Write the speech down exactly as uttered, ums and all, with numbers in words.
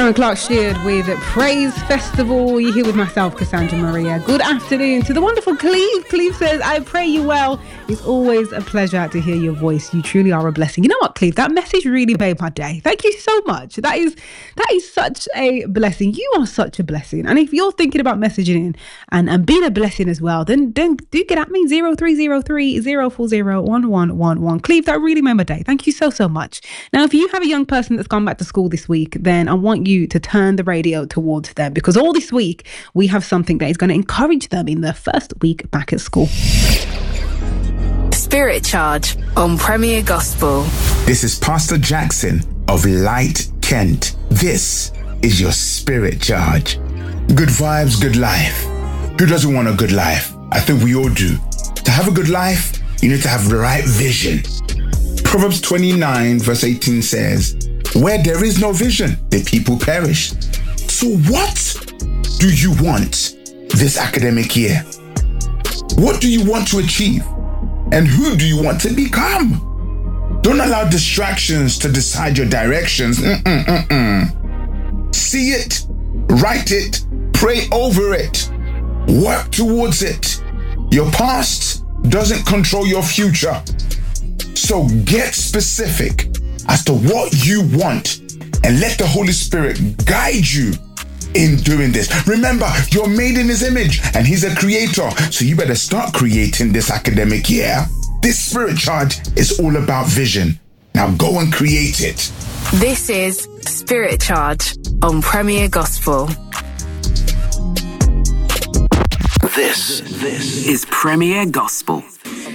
Aaron Clark Sheard with Praise Festival. You're here with myself, Cassandra Maria. Good afternoon to the wonderful Cleve. Cleve says, I pray you well. It's always a pleasure to hear your voice. You truly are a blessing. You know what, Cleve? That message really made my day. Thank you so much. That is that is such a blessing. You are such a blessing. And if you're thinking about messaging in and, and being a blessing as well, then, then do get at me, zero three zero three, zero four zero, one one one one. Cleve, that really made my day. Thank you so, so much. Now, if you have a young person that's gone back to school this week, then I want you to turn the radio towards them, because all this week we have something that is going to encourage them in their first week back at school. Spirit Charge on Premier Gospel. This is Pastor Jackson of Light Kent. This is your Spirit Charge. Good vibes, good life. Who doesn't want a good life? I think we all do. To have a good life, you need to have the right vision. Proverbs twenty-nine verse eighteen says, where there is no vision, the people perish. So what do you want this academic year? What do you want to achieve? And who do you want to become? Don't allow distractions to decide your directions. Mm-mm, mm-mm. See it, write it, pray over it, work towards it. Your past doesn't control your future. So get specific as to what you want and let the Holy Spirit guide you in doing this. Remember, you're made in His image and He's a creator. So you better start creating this academic year. This Spirit Charge is all about vision. Now go and create it. This is Spirit Charge on Premier Gospel. This, this is Premier Gospel.